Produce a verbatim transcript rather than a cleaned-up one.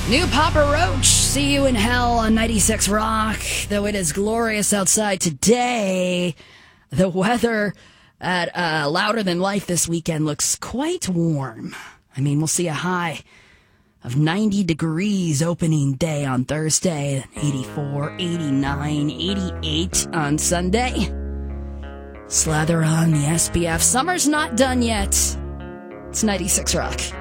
New Papa Roach, See You in Hell on ninety-six Rock. Though it is glorious outside today, the weather at uh, Louder Than Life this weekend looks quite warm. I mean, we'll see a high of ninety degrees opening day on Thursday, eighty-four, eighty-nine, eighty-eight on Sunday. Slather on the S P F. Summer's not done yet. It's ninety-six Rock.